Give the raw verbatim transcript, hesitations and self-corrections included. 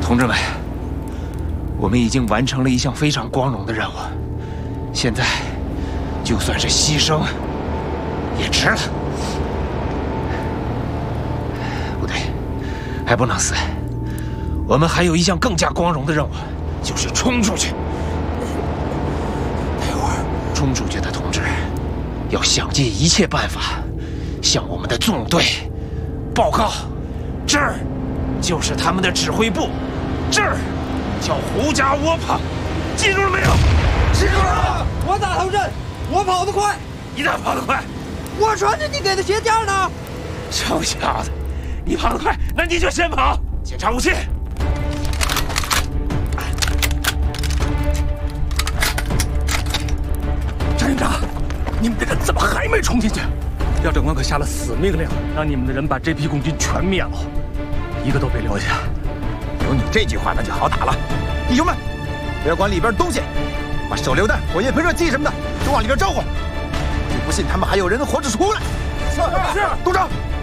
同志们，我们已经完成了一项非常光荣的任务，现在就算是牺牲也值了。不对，还不能死，我们还有一项更加光荣的任务，就是冲出去。待会儿冲出去的同志，要想尽一切办法，向我们的纵队报告，这儿就是他们的指挥部。 这儿叫胡家窝棚，记住了没有？ 记住了。我打头阵，我跑得快。 你咋跑得快？ 我穿着你给的鞋垫呢。 臭小子，你跑得快，那你就先跑。检查武器。 张营长，你们的人怎么还没冲进去？廖长官可下了死命令，让你们的人把这批共军全灭了，一个都别留下。 有你这句话，那就好打了。弟兄们，不要管里边的东西，把手榴弹、火焰喷射器什么的都往里边招呼。我就不信他们还有人能活着出来。是是，东长。